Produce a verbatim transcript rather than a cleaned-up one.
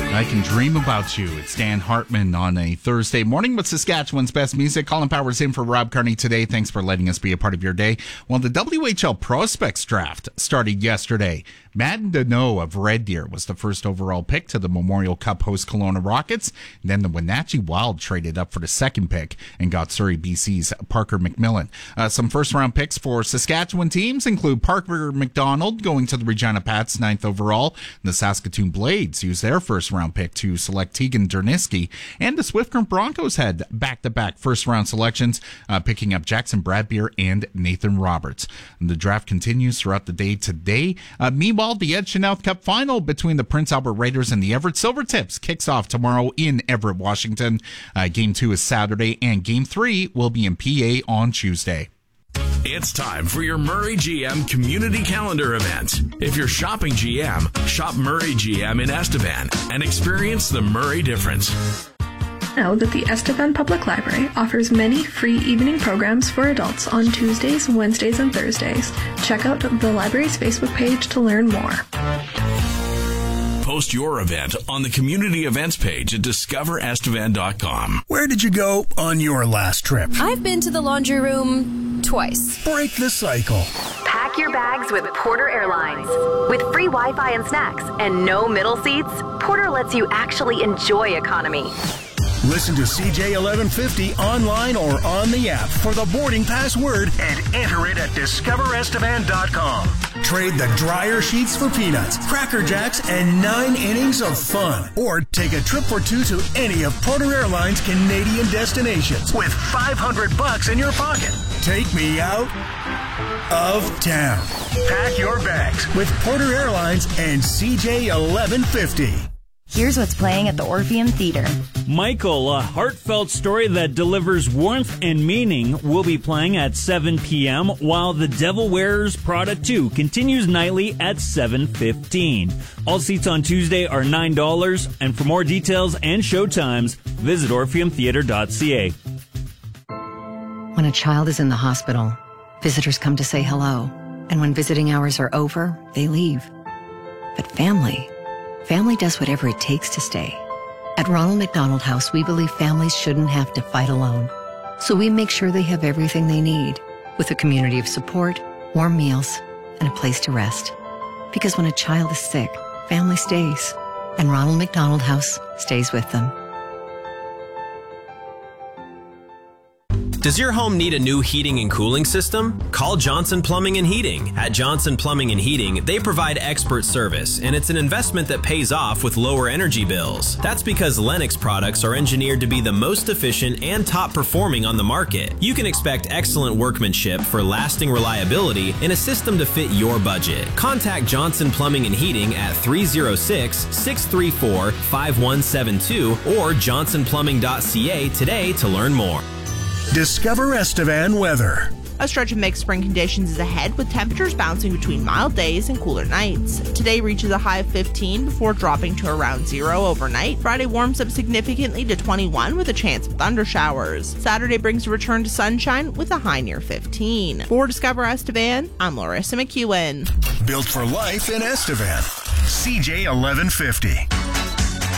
I Can Dream About You. It's Dan Hartman on a Thursday morning with Saskatchewan's best music. Colin Powers in for Rob Carney today. Thanks for letting us be a part of your day. Well, the W H L Prospects Draft started yesterday. Matt Deneau of Red Deer was the first overall pick to the Memorial Cup host Kelowna Rockets. Then the Wenatchee Wild traded up for the second pick and got Surrey B C's Parker McMillan. Uh, some first-round picks for Saskatchewan teams include Parker McDonald going to the Regina Pats, ninth overall. The Saskatoon Blades used their first-round pick to select Tegan Dernisky. And the Swift Current Broncos had back-to-back first-round selections, uh, picking up Jackson Bradbeer and Nathan Roberts. And the draft continues throughout the day today. Uh, meanwhile, the Ed Chynoweth Cup final between the Prince Albert Raiders and the Everett Silvertips kicks off tomorrow in Everett, Washington. Uh, game two is Saturday, and game three will be in P A on Tuesday. It's time for your Murray G M Community Calendar event. If you're shopping G M, shop Murray G M in Estevan and experience the Murray difference. Know that the Estevan Public Library offers many free evening programs for adults on Tuesdays, Wednesdays, and Thursdays. Check out the library's Facebook page to learn more. Post your event on the community events page at discover estevan dot com. Where did you go on your last trip? I've been to the laundry room twice. Break the cycle. Pack your bags with Porter Airlines. With free Wi-Fi and snacks and no middle seats, Porter lets you actually enjoy economy. Listen to C J eleven fifty online or on the app for the boarding pass word and enter it at discover estevan dot com. Trade the dryer sheets for peanuts, Cracker Jacks, and nine innings of fun. Or take a trip or two to any of Porter Airlines' Canadian destinations with five hundred bucks in your pocket. Take me out of town. Pack your bags with Porter Airlines and C J eleven fifty. Here's what's playing at the Orpheum Theater. Michael, a heartfelt story that delivers warmth and meaning, will be playing at seven p.m., while The Devil Wears Prada two continues nightly at seven fifteen. All seats on Tuesday are nine dollars, and for more details and show times, visit orpheum theater dot c a. When a child is in the hospital, visitors come to say hello, and when visiting hours are over, they leave. But family... Family does whatever it takes to stay. At Ronald McDonald House, we believe families shouldn't have to fight alone. So we make sure they have everything they need, with a community of support, warm meals, and a place to rest. Because when a child is sick, family stays, and Ronald McDonald House stays with them. Does your home need a new heating and cooling system? Call Johnson Plumbing and Heating. At Johnson Plumbing and Heating, they provide expert service, and it's an investment that pays off with lower energy bills. That's because Lennox products are engineered to be the most efficient and top performing on the market. You can expect excellent workmanship for lasting reliability in a system to fit your budget. Contact Johnson Plumbing and Heating at three oh six, six three four, five one seven two or johnson plumbing dot c a today to learn more. Discover Estevan weather. A stretch of mixed spring conditions is ahead, with temperatures bouncing between mild days and cooler nights. Today reaches a high of fifteen before dropping to around zero overnight. Friday warms up significantly to twenty-one with a chance of thunder showers. Saturday brings a return to sunshine with a high near fifteen. For Discover Estevan, I'm Larissa McEwen. Built for life in Estevan. C J eleven fifty.